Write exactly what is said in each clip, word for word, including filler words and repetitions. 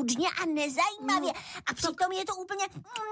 nudně a nezajímavě. A přitom je to úplně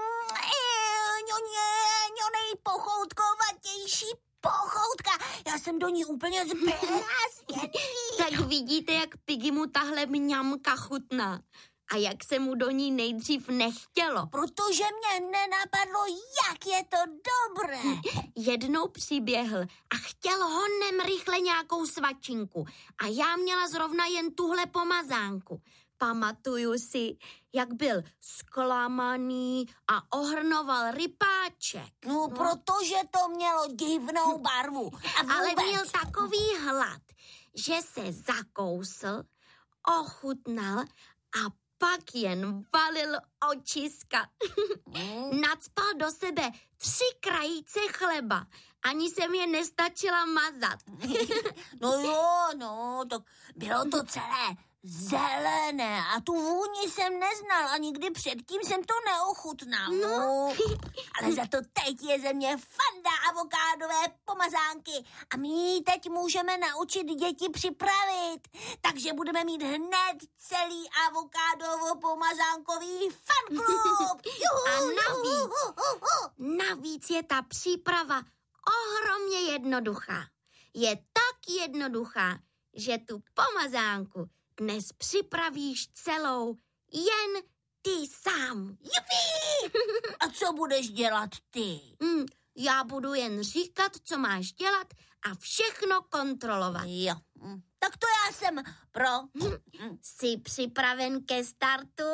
nejpochoutkovatější pochoutka. Já jsem do ní úplně zblázněný. Tak vidíte, jak Piggy mu tahle mňamka chutná. A jak se mu do ní nejdřív nechtělo. Protože mě nenapadlo, jak je to dobré. Jednou přiběhl a chtěl honem rychle nějakou svačinku. A já měla zrovna jen tuhle pomazánku. Pamatuju si, jak byl zklamaný a ohrnoval rypáček. No, no, protože to mělo divnou barvu. A ale měl takový hlad, že se zakousl, ochutnal a pak jen valil očiska. Mm. Nacpal do sebe tři krajíce chleba. Ani jsem je nestačila mazat. No jo, no, tak bylo to celé zelené a tu vůni jsem neznal a nikdy předtím jsem to neochutnal. No. Ale za to teď je ze mě fanda avokádové pomazánky a my ji teď můžeme naučit děti připravit. Takže budeme mít hned celý avokádovo-pomazánkový fanklub. A navíc, navíc je ta příprava ohromně jednoduchá. Je tak jednoduchá, že tu pomazánku dnes připravíš celou jen ty sám. Jupi! A co budeš dělat ty? Hmm, já budu jen říkat, co máš dělat a všechno kontrolovat. Jo, tak to já jsem pro. Jsi připraven ke startu?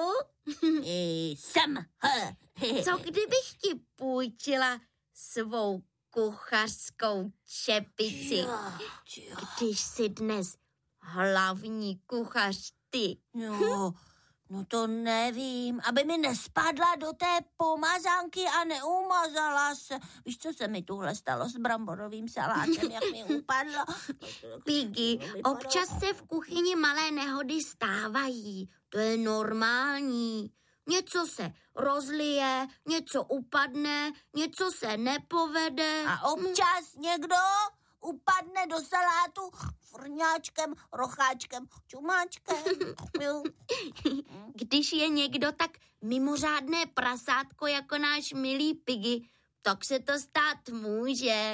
Jsem. Co kdybych ti půjčila svou kuchařskou čepici, když jsi dnes hlavní kuchař ty? Jo, no to nevím, aby mi nespadla do té pomazánky a neumazala se. Víš, co se mi tuhle stalo s bramborovým salátem, jak mi upadlo? Piggy, občas se v kuchyni malé nehody stávají. To je normální. Něco se rozlije, něco upadne, něco se nepovede. A občas někdo upadne do salátu frňáčkem, rocháčkem, čumáčkem. Když je někdo tak mimořádné prasátko jako náš milý Piggy, tak se to stát může.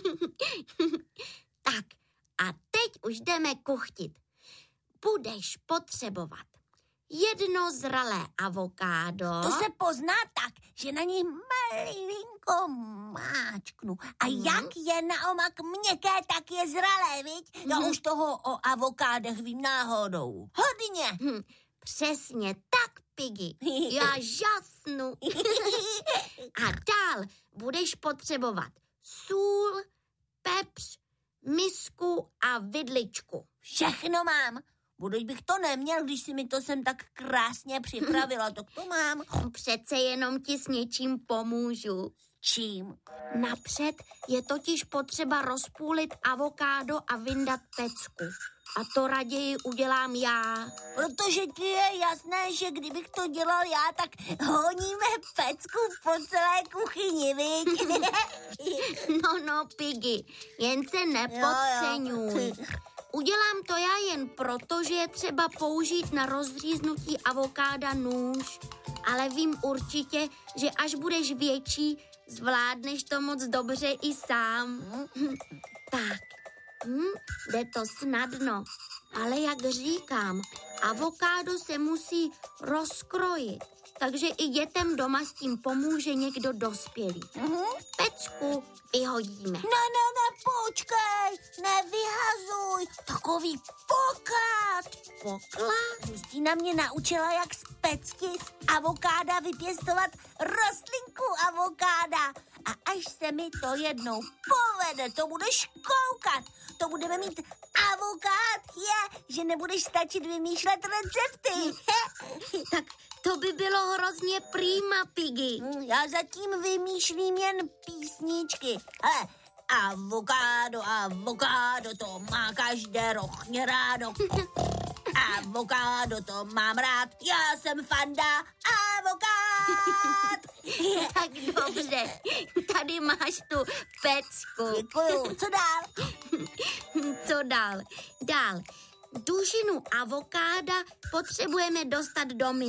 Tak a teď už jdeme kuchtit. Budeš potřebovat jedno zralé avokádo. To se pozná tak, že na něj malinko máčknu. A hmm. jak je na omak měkké, tak je zralé, viď? Já hmm. už toho o avokádech vím náhodou. Hodně. Hmm. Přesně tak, Piggy. Já žasnu. A dál budeš potřebovat sůl, pepř, misku a vidličku. Všechno mám. Buď bych to neměl, když si mi to sem tak krásně připravila, tak to mám. Přece jenom ti s něčím pomůžu. S čím? Napřed je totiž potřeba rozpůlit avokádo a vyndat pecku. A to raději udělám já. Protože ti je jasné, že kdybych to dělal já, tak honíme pecku po celé kuchyni, viď? No, no, Piggy, jen se nepodceňuj. Jo, jo. Udělám to já jen proto, že je třeba použít na rozříznutí avokáda nůž. Ale vím určitě, že až budeš větší, zvládneš to moc dobře i sám. Tak, hm, jde to snadno. Ale jak říkám, avokádo se musí rozkrojit. Takže i dětem doma s tím pomůže někdo dospělý. Mm-hmm. Pecku vyhodíme. Ne, ne, ne, počkej, nevyhazuj, takový poklad. Poklad? Kristýna mě naučila, jak z pecky z avokáda vypěstovat rostlinku avokáda. A až se mi to jednou povede, to budeš koukat, to budeme mít avokád, je, že nebudeš stačit vymýšlet recepty. Tak to by bylo hrozně prima, Piggy. Já zatím vymýšlím jen písničky. Hele, avokádo, avokádo, to má každé rochně rádo. Avokádo, to mám rád, já jsem fanda avokád. Tak dobře, tady máš tu pecku. Děkuju, co dál? Co dál? Dál. Dužinu avokáda potřebujeme dostat do